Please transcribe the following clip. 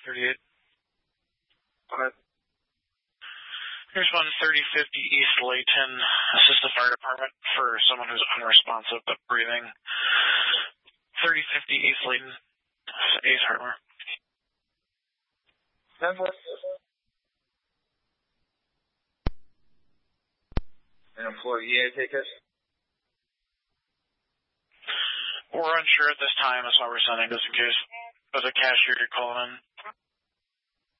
538. What? Here's 3050 East Layton. Assist the fire department for someone who's unresponsive but breathing. 3050 East Layton. Ace Hartmer. 10-4. And employee EA ticket. We're unsure at this time. That's why we're sending just in case. There's a cashier you're calling in.